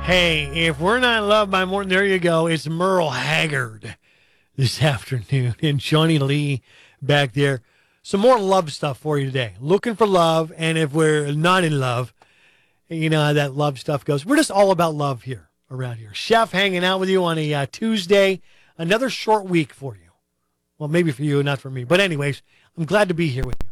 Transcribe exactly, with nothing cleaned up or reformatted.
Hey, if we're not loved by more, there you go. It's Merle Haggard this afternoon and Johnny Lee back there. Some more love stuff for you today. Looking for love, and if we're not in love, you know how that love stuff goes. We're just all about love here, around here. Chef hanging out with you on a uh, Tuesday. Another short week for you. Well, maybe for you, not for me. But anyways, I'm glad to be here with you.